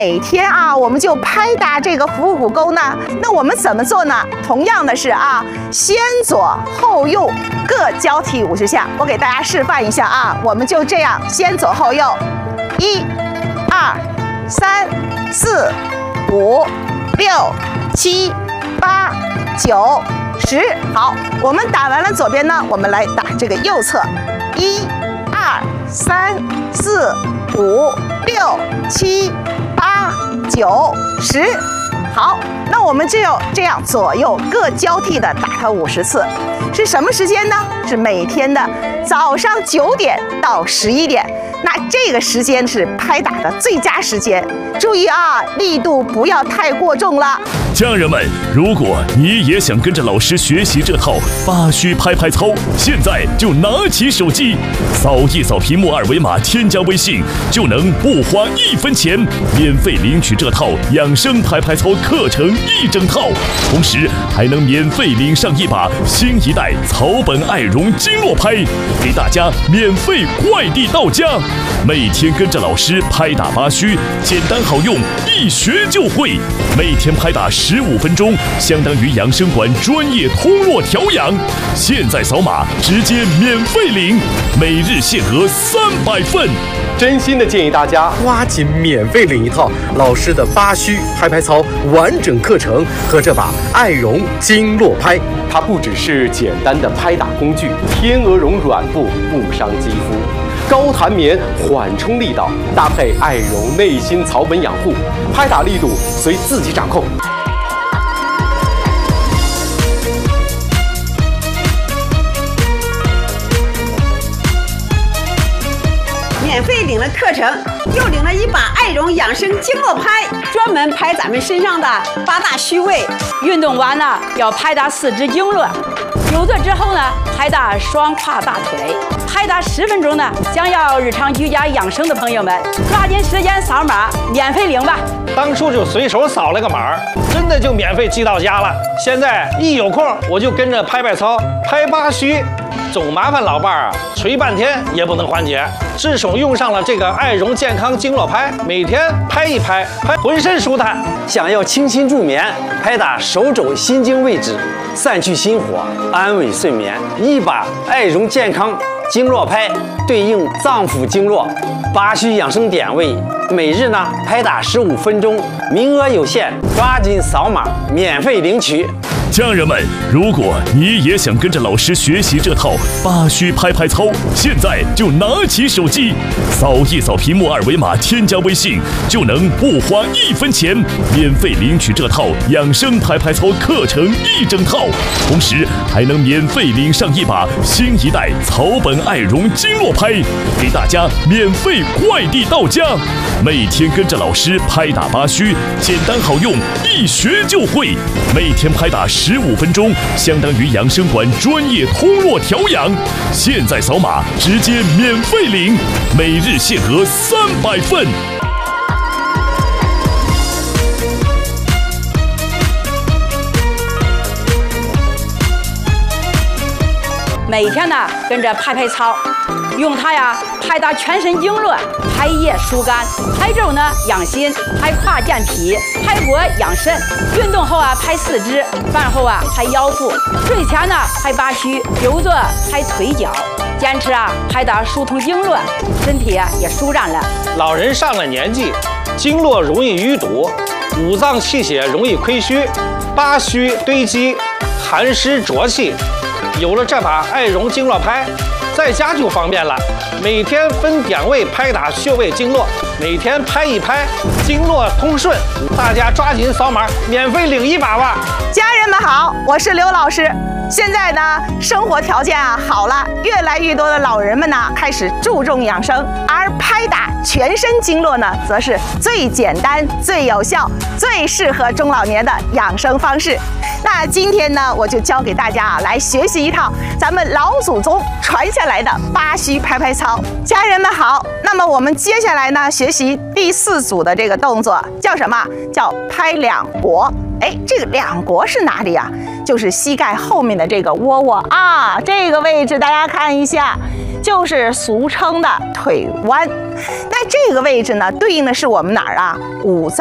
每天啊，我们就拍打这个腹股沟呢。那我们怎么做呢？同样的是啊，先左后右各交替50下。我给大家示范一下啊，我们就这样先左后右，1、2、3、4、5、6、7、8、9、10。好，我们打完了左边呢，我们来打这个右侧，1、2、3、4、5、6、7、8、9、10。好，那我们就这样左右各交替的打它50次。是什么时间呢？是每天的早上9点到11点。那这个时间是拍打的最佳时间。注意啊，力度不要太过重了。 家人们，如果你也想跟着老师学习这套8虚拍拍操，现在就拿起手机，扫一扫屏幕2维码，添加微信，就能不花1分钱，免费领取这套养生拍拍操课程1整套，同时还能免费领上一把新一代草本爱绒经络拍，给大家免费快递到家。每天跟着老师拍打8虚，简单好用，一学就会。每天拍打15分钟，相当于养生馆专业通络调养。现在扫码直接免费领，每日限额300份。 真心的建议大家抓紧免费领一套老师的8虚拍拍操完整课程和这把爱绒经络拍。它不只是简单的拍打工具，天鹅绒软布不伤肌肤，高弹棉缓冲力道，搭配爱绒内心草本养护，拍打力度随自己掌控。 免费领了课程，又领了一把爱绒养生经络拍，专门拍咱们身上的8大虚位。 运动完呢，要拍打4肢经络；久坐之后呢，拍打双胯大腿。拍打10分钟呢，想要日常居家养生的朋友们，抓紧时间扫码免费领吧。 当初就随手扫了个码，真的就免费寄到家了。现在一有空我就跟着拍拍操，拍8虚。总麻烦老伴儿啊，捶半天也不能缓解。自从用上了这个爱绒健康经络拍，每天拍一拍，拍浑身舒坦。 想要清新助眠，拍打手肘心经位置，散去心火，安稳睡眠。一把爱绒健康经络拍对应脏腑经络8虚养生点位，每日呢拍打15分钟，名额有限，抓紧扫码免费领取。 家人们，如果你也想跟着老师学习这套8虚拍拍操，现在就拿起手机，扫一扫屏幕2维码，添加微信，就能不花1分钱，免费领取这套养生拍拍操课程1整套，同时还能免费领上一把新一代草本爱绒经络拍，给大家免费快递到家。每天跟着老师拍打8虚，简单好用，一学就会。每天拍打15分钟，相当于养生馆专业通络调养。现在扫码直接免费领，每日限额300份。 每天呢跟着拍拍操，用它呀拍打全身经络，拍腋疏肝，拍肘呢养心，拍胯健脾，拍脖养肾。运动后啊拍4肢，饭后啊拍腰腹，睡前呢拍8虚，久坐拍腿脚。坚持啊拍打疏通经络，身体啊也舒展了。 老人上了年纪，经络容易淤堵，五脏气血容易亏虚，8虚堆积，寒湿浊气。有了这把爱绒经络拍，在家就方便了。每天分点位拍打穴位经络，每天拍一拍，经络通顺。大家抓紧扫码，免费领一把吧！ 家人们好，我是刘老师。现在呢，生活条件啊好了，越来越多的老人们呢开始注重养生，而拍打全身经络呢，则是最简单、最有效、最适合中老年的养生方式。那今天呢，我就教给大家啊，来学习一套咱们老祖宗传下来的8虚拍拍操。家人们好，那么我们接下来呢，学习第4组的这个动作，叫什么？叫拍两国。哎，这个两国是哪里啊？就是膝盖后面的这个窝窝啊，这个位置大家看一下， 就是俗称的腿弯。那这个位置呢，对应的是我们哪儿啊？五脏